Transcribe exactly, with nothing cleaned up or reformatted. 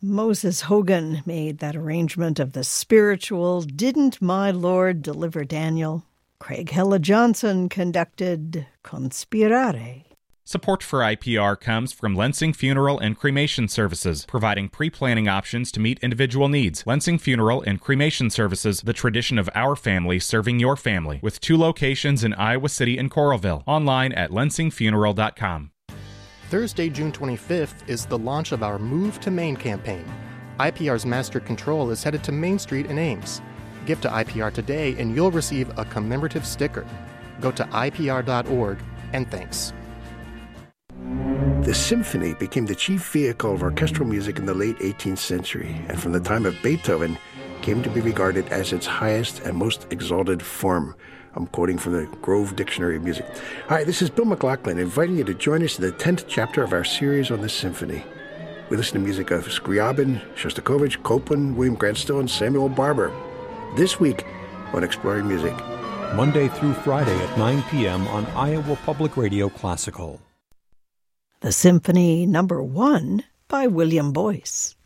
Moses Hogan made that arrangement of the spiritual Didn't My Lord Deliver Daniel? Craig Hella Johnson conducted Conspirare. Support for I P R comes from Lensing Funeral and Cremation Services, providing pre-planning options to meet individual needs. Lensing Funeral and Cremation Services, the tradition of our family serving your family, with two locations in Iowa City and Coralville. Online at lensing funeral dot com. Thursday, June twenty-fifth, is the launch of our Move to Maine campaign. I P R's Master Control is headed to Main Street in Ames. Give to I P R today and you'll receive a commemorative sticker. Go to I P R dot org and thanks. The symphony became the chief vehicle of orchestral music in the late eighteenth century, and from the time of Beethoven came to be regarded as its highest and most exalted form. I'm quoting from the Grove Dictionary of Music. Hi, this is Bill McLaughlin, inviting you to join us in the tenth chapter of our series on the symphony. We listen to music of Scriabin, Shostakovich, Copland, William Grant Still, and Samuel Barber. This week on Exploring Music. Monday through Friday at nine p.m. on Iowa Public Radio Classical. The Symphony Number One by William Boyce.